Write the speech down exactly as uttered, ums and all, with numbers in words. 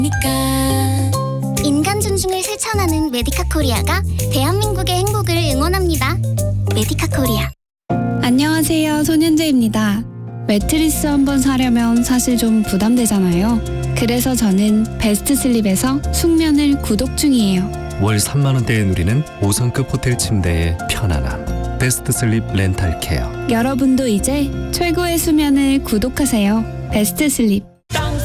인간 존중을 실천하는 메디카 코리아가 대한민국의 행복을 응원합니다. 메디카 코리아. 안녕하세요, 손현재입니다. 매트리스 한번 사려면 사실 좀 부담되잖아요. 그래서 저는 베스트 슬립에서 숙면을 구독 중이에요. 월 삼만 원대에 누리는 오 성급 호텔 침대의 편안함. 베스트 슬립 렌탈 케어. 여러분도 이제 최고의 수면을 구독하세요. 베스트 슬립.